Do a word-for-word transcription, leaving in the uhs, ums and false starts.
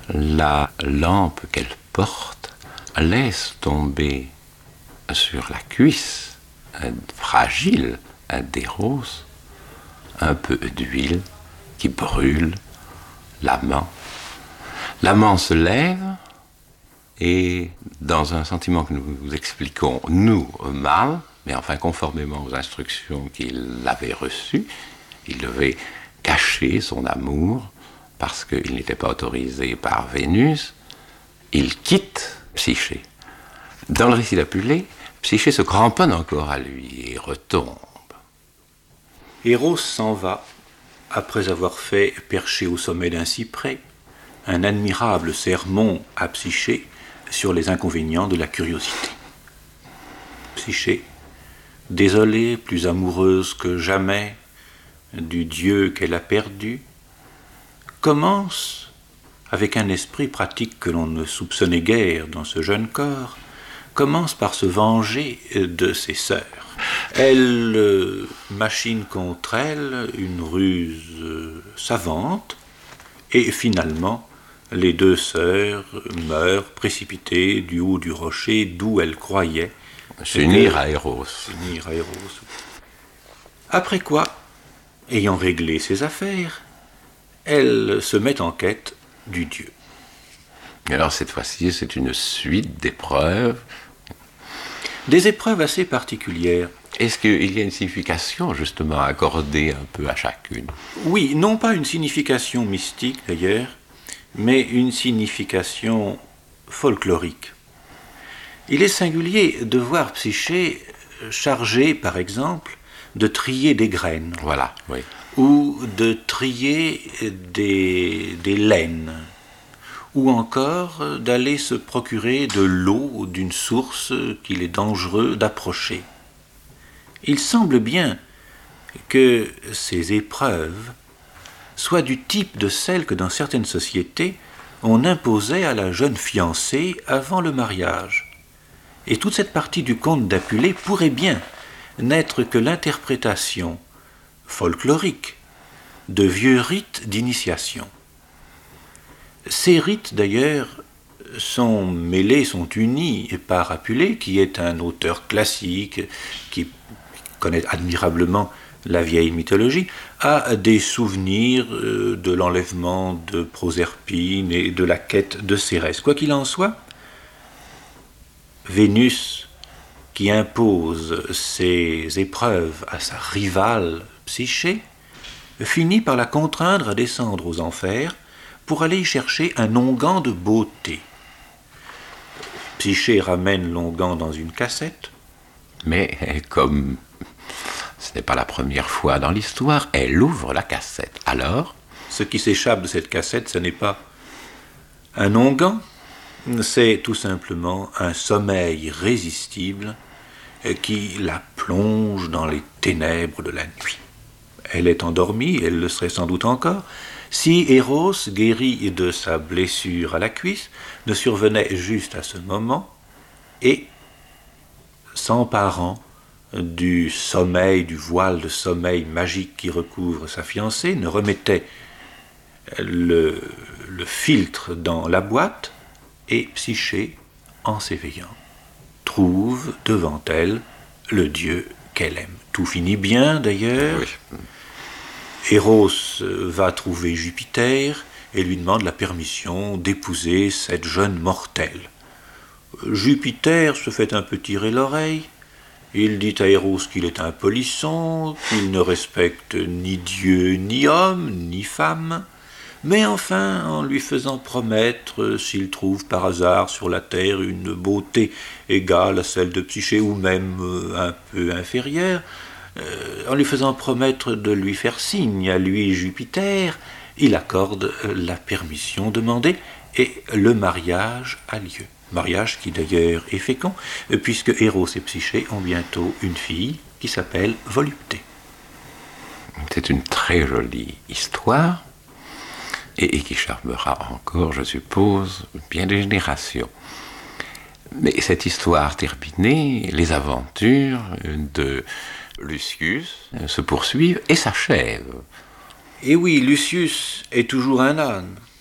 la lampe qu'elle porte laisse tomber sur la cuisse fragile d'Héros un peu d'huile qui brûle l'amant. L'amant se lève et, dans un sentiment que nous vous expliquons, nous, mâles, mais enfin conformément aux instructions qu'il avait reçues, il devait cacher son amour parce qu'il n'était pas autorisé par Vénus, il quitte Psyché. Dans le récit d'Apulée, Psyché se cramponne encore à lui et retombe. Héros s'en va, après avoir fait percher au sommet d'un cyprès un admirable sermon à Psyché sur les inconvénients de la curiosité. Psyché, désolée, plus amoureuse que jamais du Dieu qu'elle a perdu, commence, avec un esprit pratique que l'on ne soupçonnait guère dans ce jeune corps, commence par se venger de ses sœurs. Elle euh, machine contre elles une ruse euh, savante, et finalement, les deux sœurs meurent précipitées du haut du rocher d'où elles croyaient s'unir à Héros. S'unir à Héros. Après quoi, ayant réglé ses affaires, elle se met en quête du Dieu. Alors cette fois-ci, c'est une suite d'épreuves. Des épreuves assez particulières. Est-ce qu'il y a une signification justement accordée un peu à chacune? Oui, non pas une signification mystique d'ailleurs, mais une signification folklorique. Il est singulier de voir Psyché chargée, par exemple, de trier des graines. Voilà, oui. Ou de trier des, des laines. Ou encore d'aller se procurer de l'eau d'une source qu'il est dangereux d'approcher. Il semble bien que ces épreuves soient du type de celles que dans certaines sociétés on imposait à la jeune fiancée avant le mariage. Et toute cette partie du conte d'Apulée pourrait bien n'être que l'interprétation folklorique de vieux rites d'initiation. Ces rites d'ailleurs sont mêlés, sont unis par Apulée, qui est un auteur classique, qui connaît admirablement la vieille mythologie, à des souvenirs de l'enlèvement de Proserpine et de la quête de Cérès. Quoi qu'il en soit, Vénus, qui impose ses épreuves à sa rivale Psyché, finit par la contraindre à descendre aux enfers pour aller y chercher un onguent de beauté. Psyché ramène l'onguent dans une cassette. Mais comme ce n'est pas la première fois dans l'histoire, elle ouvre la cassette. Alors, ce qui s'échappe de cette cassette, ce n'est pas un onguent, c'est tout simplement un sommeil irrésistible qui la plonge dans les ténèbres de la nuit. Elle est endormie, elle le serait sans doute encore, si Héros, guéri de sa blessure à la cuisse, ne survenait juste à ce moment et, s'emparant du sommeil, du voile de sommeil magique qui recouvre sa fiancée, ne remettait le, le filtre dans la boîte, et Psyché, en s'éveillant, trouve devant elle le Dieu qu'elle aime. Tout finit bien d'ailleurs. oui. Héros va trouver Jupiter et lui demande la permission d'épouser cette jeune mortelle. Jupiter se fait un peu tirer l'oreille. Il dit à Héros qu'il est un polisson, qu'il ne respecte ni Dieu, ni homme, ni femme. Mais enfin, en lui faisant promettre, s'il trouve par hasard sur la terre une beauté égale à celle de Psyché, ou même un peu inférieure, euh, en lui faisant promettre de lui faire signe à lui Jupiter, il accorde la permission demandée et le mariage a lieu. Mariage qui d'ailleurs est fécond, puisque Héros et Psyché ont bientôt une fille qui s'appelle Volupté. C'est une très jolie histoire. Et, et qui charmera encore, je suppose, bien des générations. Mais cette histoire terminée, les aventures de Lucius se poursuivent et s'achèvent. Et oui, Lucius est toujours un âne.